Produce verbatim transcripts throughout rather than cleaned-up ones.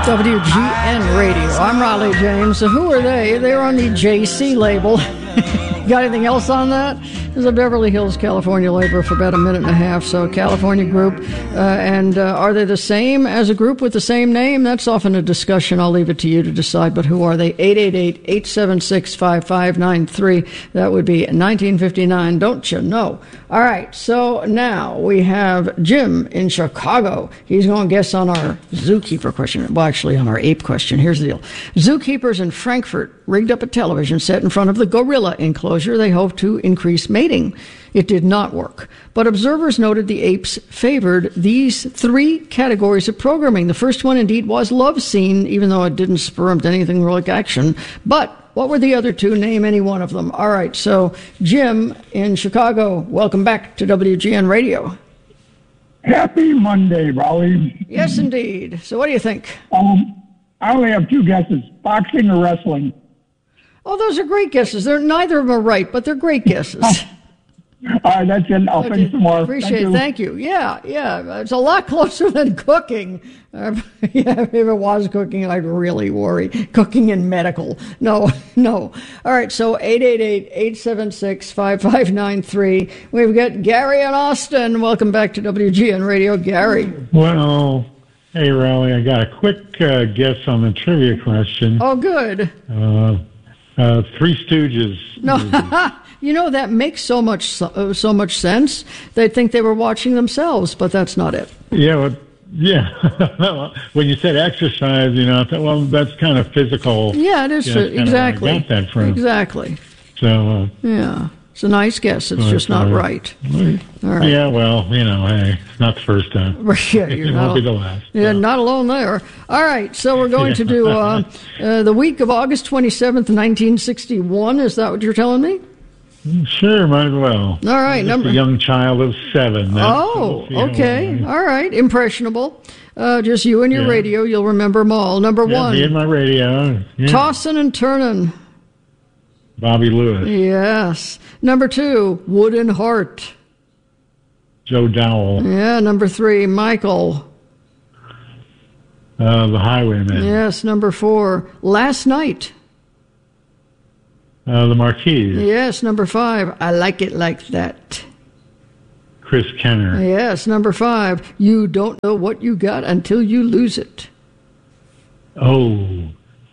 W G N Radio. I'm Raleigh James. So who are they? They're on the J C label. Got anything else on that? There's a Beverly Hills, California label for about a minute and a half. So California group. Uh, and uh, are they the same as a group with the same name? That's often a discussion. I'll leave it to you to decide. But who are they? eight eight eight, eight seven six, five five nine three. That would be nineteen fifty-nine. Don't you know? All right. So now we have Jim in Chicago. He's going to guess on our zookeeper question. Well, actually, on our ape question. Here's the deal. Zookeepers in Frankfurt rigged up a television set in front of the gorilla enclosure. They hoped to increase mating. It did not work. But observers noted the apes favored these three categories of programming. The first one, indeed, was love scene, even though it didn't spur them to anything like action. But what were the other two? Name any one of them. All right, so Jim in Chicago, welcome back to W G N Radio. Happy Monday, Raleigh. Yes, indeed. So what do you think? Um, I only have two guesses, boxing or wrestling. Oh, those are great guesses. They're neither of them are right, but they're great guesses. All right, that's it. I'll okay. think some more. Appreciate Thank it. you. Thank you. Yeah, yeah. It's a lot closer than cooking. Uh, yeah, if it was cooking, I'd really worry. Cooking and medical. No, no. All right, so eight eight eight, eight seven six, five five nine three. We've got Gary in Austin. Welcome back to W G N Radio. Gary. Well, hey, Raleigh, I got a quick uh, guess on the trivia question. Oh, good. Uh, uh, Three Stooges. No, you know, that makes so much so, so much sense. They'd think they were watching themselves, but that's not it. Yeah, well, yeah. When you said exercise, you know, I thought, well, that's kind of physical. Yeah, it is. You know, exactly. I got that from. Exactly. So. Uh, yeah. It's a nice guess. It's just not right. All right. Yeah, well, you know, hey, it's not the first time. Yeah, you're it not, won't be the last. Yeah, so. Not alone there. All right, so we're going yeah. to do uh, uh, the week of August twenty-seventh, nineteen sixty-one. Is that what you're telling me? Sure, might as well. All right. I'm number. a young child of seven. That's, oh, okay. All right. Impressionable. Uh, just you and your yeah. radio. You'll remember them all. Number yeah, one. Me and my radio. Yeah. Tossin' and Turnin'. Bobby Lewis. Yes. Number two, Wood and Hart. Joe Dowell. Yeah. Number three, Michael. Uh, the Highwayman. Yes. Number four, Last Night. Uh, the Marquis. Yes. Number five, I Like It Like That. Chris Kenner. Yes. Number five, You Don't Know What You Got Until You Lose It. Oh.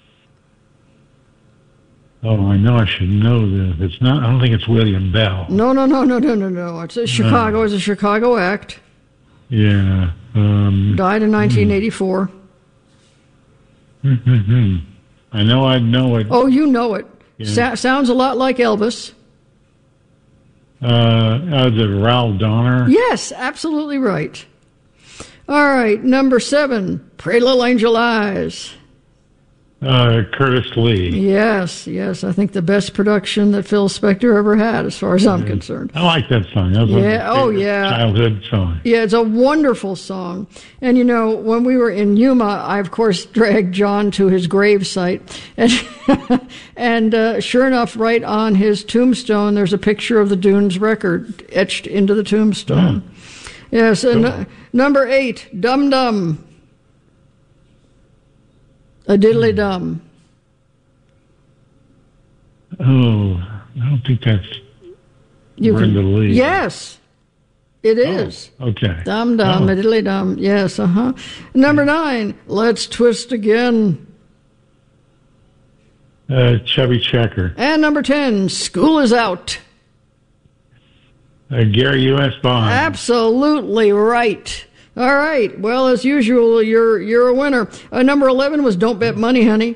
Oh, I know I should know this. It's not. I don't think it's William Bell. No, no, no, no, no, no, no. It's a Chicago. No. It's a Chicago act. Yeah. Um, Died in nineteen eighty-four. Mm-hmm. I know I know it. Oh, you know it. Yeah. Sa- sounds a lot like Elvis. Uh, was it Ralph Donner? Yes, absolutely right. All right, number seven, Pretty Little Angel Eyes. Uh, Curtis Lee. Yes, yes. I think the best production that Phil Spector ever had, as far as I'm concerned. I like that song. That was yeah. one of my Oh, yeah. childhood song. Yeah, it's a wonderful song. And, you know, when we were in Yuma, I, of course, dragged John to his grave site. And, and uh, sure enough, right on his tombstone, there's a picture of the Dunes record etched into the tombstone. Yeah. Yes, and cool. uh, number eight, Dum Dum. A Diddly Dum. Oh, I don't think that's you Brenda can, Lee. Yes, it is. Oh, okay. Dum Dum, oh. A Diddly Dum. Yes, uh-huh. Number nine, Let's Twist Again. Uh, Chubby Checker. And number ten, School Is Out. Uh, Gary U S. Bond. Absolutely right. All right. Well, as usual, you're you're a winner. Uh, number eleven was Don't Bet Money, Honey.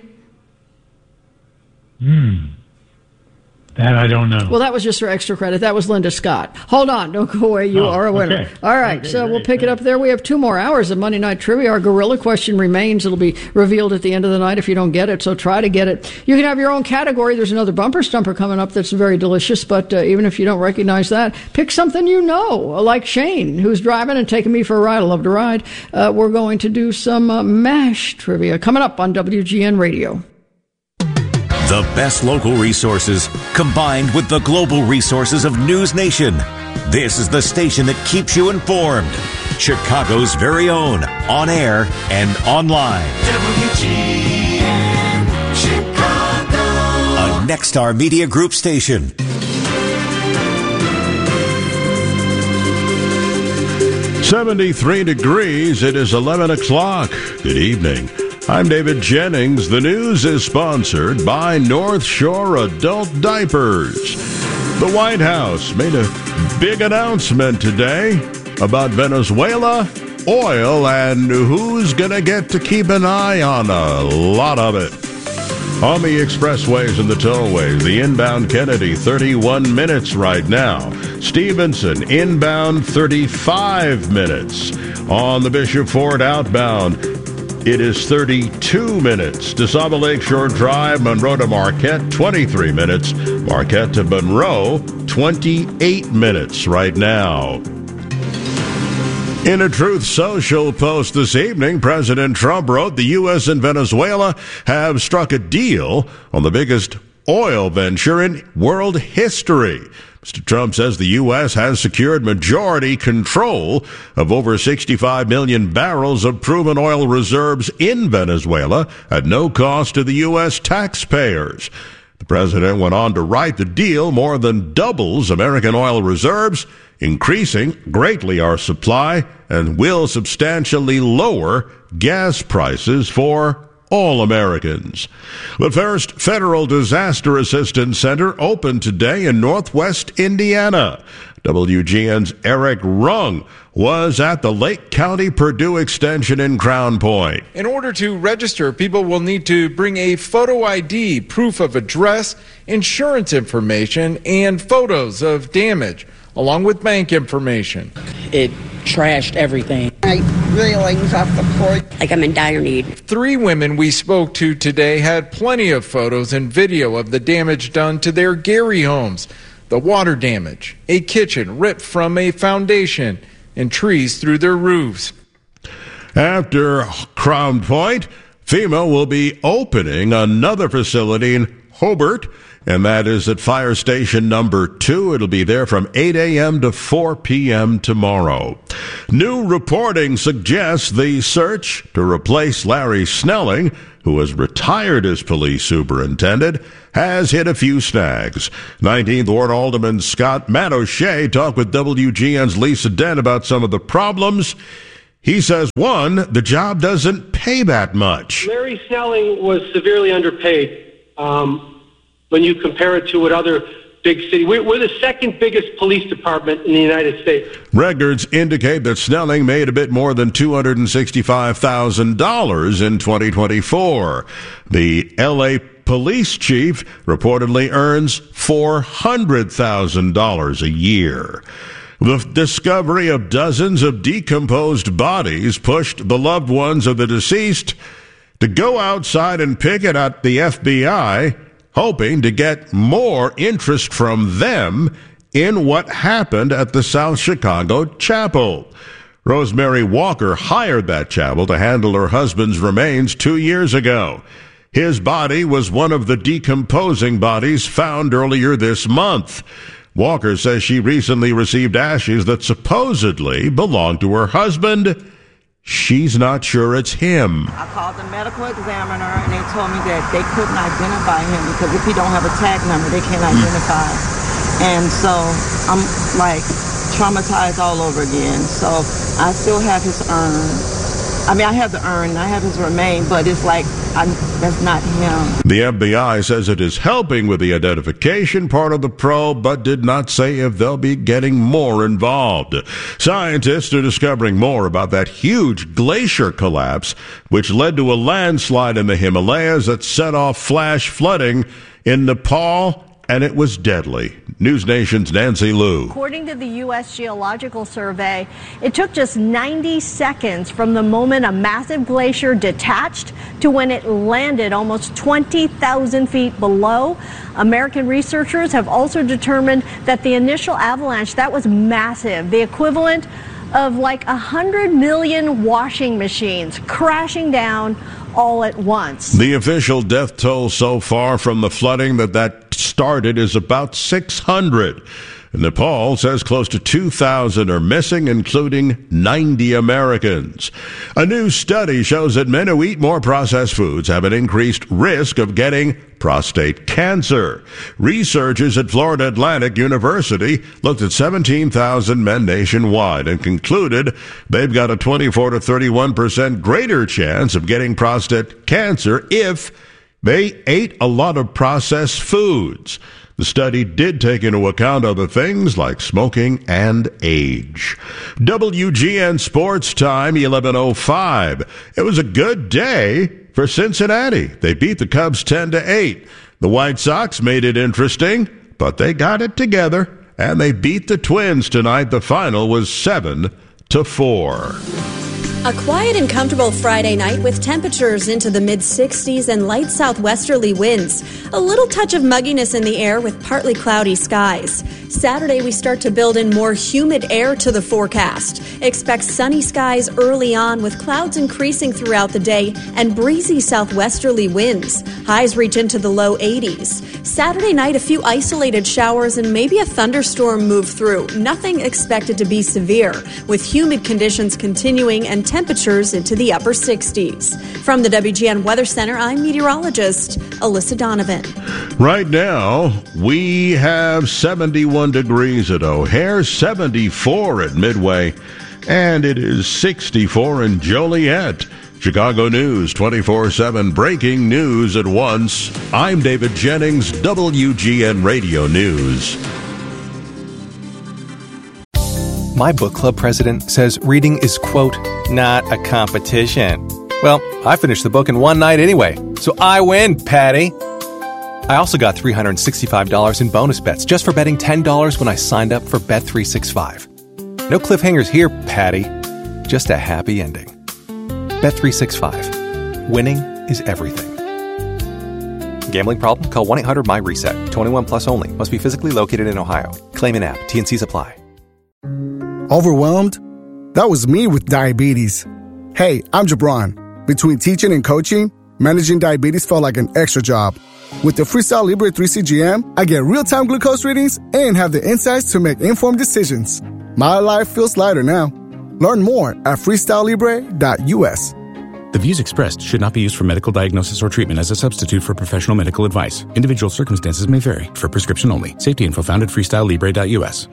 Hmm. That I don't know. Well, that was just for extra credit. That was Linda Scott. Hold on. Don't go away. You oh, are a winner. Okay. All right. Okay, so great, we'll pick great. it up there. We have two more hours of Monday Night Trivia. Our gorilla question remains. It'll be revealed at the end of the night if you don't get it. So try to get it. You can have your own category. There's another bumper stumper coming up that's very delicious. But uh, even if you don't recognize that, pick something you know, like Shane, who's driving and taking me for a ride. I love to ride. Uh, we're going to do some uh, MASH trivia coming up on W G N Radio. The best local resources combined with the global resources of News Nation. This is the station that keeps you informed. Chicago's very own, on air and online. W G N Chicago. A Nexstar Media Group station. seventy-three degrees. It is eleven o'clock. Good evening. I'm David Jennings. The news is sponsored by North Shore Adult Diapers. The White House made a big announcement today about Venezuela, oil, and who's going to get to keep an eye on a lot of it. On the expressways and the tollways, the inbound Kennedy, thirty-one minutes right now. Stevenson, inbound, thirty-five minutes. On the Bishop Ford outbound, it is thirty-two minutes. DeSaba Lakeshore Drive, Monroe to Marquette, twenty-three minutes. Marquette to Monroe, twenty-eight minutes right now. In a Truth Social post this evening, President Trump wrote the U S and Venezuela have struck a deal on the biggest oil venture in world history. Mister Trump says the U S has secured majority control of over sixty-five million barrels of proven oil reserves in Venezuela at no cost to the U S taxpayers. The president went on to write the deal more than doubles American oil reserves, increasing greatly our supply, and will substantially lower gas prices for all Americans. The first Federal Disaster Assistance Center opened today in Northwest Indiana. W G N's Eric Rung was at the Lake County Purdue Extension in Crown Point. In order to register, people will need to bring a photo I D, proof of address, insurance information, and photos of damage, along with bank information. It trashed everything. My railings off the porch. Like I'm in dire need. Three women we spoke to today had plenty of photos and video of the damage done to their Gary homes. The water damage, a kitchen ripped from a foundation, and trees through their roofs. After Crown Point, FEMA will be opening another facility in Hobart, and that is at Fire Station number two. It'll be there from eight a.m. to four p.m. tomorrow. New reporting suggests the search to replace Larry Snelling, who has retired as police superintendent, has hit a few snags. nineteenth Ward Alderman Scott Matoshay talked with W G N's Lisa Dent about some of the problems. He says, one, the job doesn't pay that much. Larry Snelling was severely underpaid. Um, when you compare it to what other big cities, we're, we're the second biggest police department in the United States. Records indicate that Snelling made a bit more than two hundred sixty-five thousand dollars in twenty twenty-four. The L A police chief reportedly earns four hundred thousand dollars a year. The discovery of dozens of decomposed bodies pushed the loved ones of the deceased to go outside and picket at the F B I, hoping to get more interest from them in what happened at the South Chicago Chapel. Rosemary Walker hired that chapel to handle her husband's remains two years ago. His body was one of the decomposing bodies found earlier this month. Walker says she recently received ashes that supposedly belonged to her husband. She's not sure it's him. I called the medical examiner, and they told me that they couldn't identify him because if he don't have a tag number, they can't identify. And so I'm like traumatized all over again. So I still have his urn. I mean, I have the urn, I have his remain, but it's like I'm, that's not him. The F B I says it is helping with the identification part of the probe, but did not say if they'll be getting more involved. Scientists are discovering more about that huge glacier collapse, which led to a landslide in the Himalayas that set off flash flooding in Nepal, and it was deadly. News Nation's Nancy Liu. According to the U S Geological Survey, it took just ninety seconds from the moment a massive glacier detached to when it landed almost twenty thousand feet below. American researchers have also determined that the initial avalanche, that was massive, the equivalent of like one hundred million washing machines crashing down all at once. The official death toll so far from the flooding that that started is about six hundred. Nepal says close to two thousand are missing, including ninety Americans. A new study shows that men who eat more processed foods have an increased risk of getting prostate cancer. Researchers at Florida Atlantic University looked at seventeen thousand men nationwide and concluded they've got a twenty-four to thirty-one percent greater chance of getting prostate cancer if they ate a lot of processed foods. The study did take into account other things like smoking and age. W G N Sports Time, eleven oh five. It was a good day for Cincinnati. They beat the Cubs ten to eight. The White Sox made it interesting, but they got it together, and they beat the Twins tonight. The final was seven to four. A quiet and comfortable Friday night with temperatures into the mid-sixties and light southwesterly winds. A little touch of mugginess in the air with partly cloudy skies. Saturday, we start to build in more humid air to the forecast. Expect sunny skies early on with clouds increasing throughout the day and breezy southwesterly winds. Highs reach into the low eighties. Saturday night, a few isolated showers and maybe a thunderstorm move through. Nothing expected to be severe, with humid conditions continuing and temperatures into the upper sixties. From the W G N Weather Center, I'm meteorologist Alyssa Donovan. Right now, we have seventy-one degrees at O'Hare, seventy-four at Midway, and it is sixty-four in Joliet. Chicago News twenty-four seven, breaking news at once. I'm David Jennings, W G N Radio News. My book club president says reading is, quote, not a competition. Well, I finished the book in one night anyway, so I win, Patty. I also got three hundred sixty-five dollars in bonus bets just for betting ten dollars when I signed up for Bet three sixty-five. No cliffhangers here, Patty. Just a happy ending. Bet three sixty-five. Winning is everything. Gambling problem? Call one eight hundred M Y reset. twenty-one plus only. Must be physically located in Ohio. Claim in app. T and C's apply. Overwhelmed? That was me with diabetes. Hey, I'm Jabron. Between teaching and coaching, managing diabetes felt like an extra job. With the Freestyle Libre three C G M, I get real-time glucose readings and have the insights to make informed decisions. My life feels lighter now. Learn more at freestyle libre dot U S. The views expressed should not be used for medical diagnosis or treatment as a substitute for professional medical advice. Individual circumstances may vary. For prescription only. Safety info found at freestyle libre dot U S.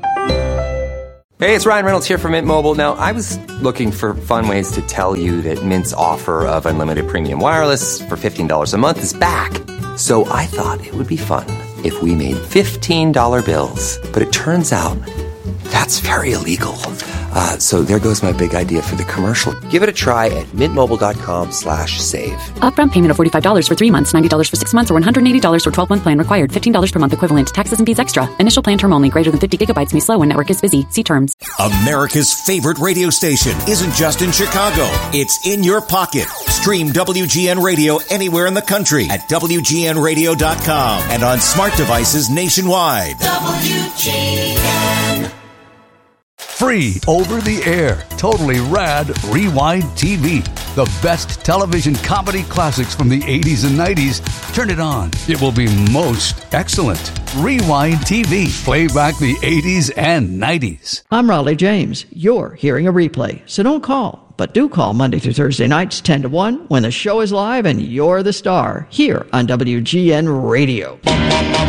Hey, it's Ryan Reynolds here from Mint Mobile. Now, I was looking for fun ways to tell you that Mint's offer of unlimited premium wireless for fifteen dollars a month is back. So I thought it would be fun if we made fifteen dollar bills. But it turns out that's very illegal. Uh, so there goes my big idea for the commercial. Give it a try at mintmobile.com slash save. Upfront payment of forty-five dollars for three months, ninety dollars for six months, or one hundred eighty dollars for twelve-month plan required. fifteen dollars per month equivalent. Taxes and fees extra. Initial plan term only. Greater than fifty gigabytes may slow when network is busy. See terms. America's favorite radio station isn't just in Chicago. It's in your pocket. Stream W G N Radio anywhere in the country at W G N radio dot com and on smart devices nationwide. W G N. Free over the air, totally rad Rewind T V. The best television comedy classics from the eighties and nineties. Turn it on. It will be most excellent. Rewind T V. Play back the eighties and nineties. I'm Raleigh James. You're hearing a replay, so don't call. But do call Monday through Thursday nights ten to one when the show is live and you're the star here on W G N Radio.